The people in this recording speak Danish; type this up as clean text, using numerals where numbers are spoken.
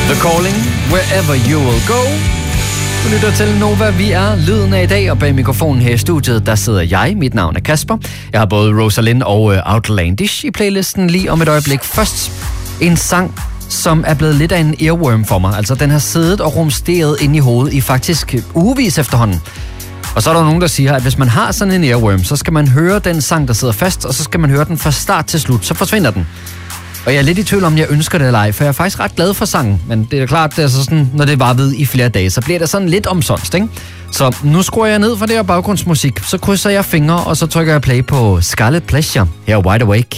The Calling, Wherever You Will Go. Du lytter til Nova. Vi er lyden af i dag, og bag mikrofonen her i studiet, der sidder jeg. Mit navn er Kasper. Jeg har både Rosalind og Outlandish i playlisten lige om et øjeblik. Først en sang, som er blevet lidt af en earworm for mig. Altså, den har siddet og rumsteret ind i hovedet i faktisk ugevis efterhånden. Og så er der nogen, der siger, at hvis man har sådan en earworm, så skal man høre den sang, der sidder fast, og så skal man høre den fra start til slut. Så forsvinder den. Og jeg er lidt i tvivl om, jeg ønsker det eller ej, for jeg er faktisk ret glad for sangen. Men det er klart, det er sådan, når det var ved i flere dage, så bliver det sådan lidt omsonst, ikke? Så nu skruer jeg ned for det her baggrundsmusik, så krydser jeg fingre, og så trykker jeg play på Scarlet Pleasure her Wide Awake.